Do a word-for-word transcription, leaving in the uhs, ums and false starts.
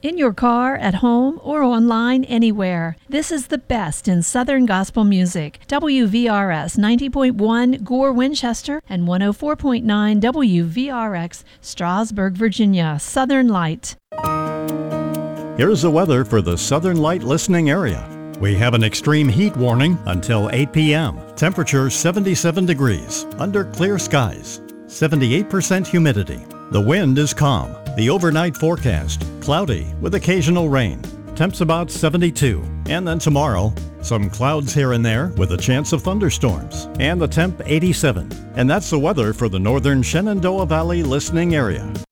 In your car, at home, or online anywhere. This is the best in Southern gospel music. W V R S ninety point one Gore, Winchester, and one oh four point nine W V R X Strasburg, Virginia. Southern Light. Here's the weather for the Southern Light listening area. We have an extreme heat warning until eight p.m. Temperature seventy-seven degrees, under clear skies. seventy-eight percent humidity. The wind is calm. The overnight forecast, cloudy with occasional rain. Temps about seventy-two. And then tomorrow, some clouds here and there with a chance of thunderstorms. And the temp eighty-seven. And that's the weather for the northern Shenandoah Valley listening area.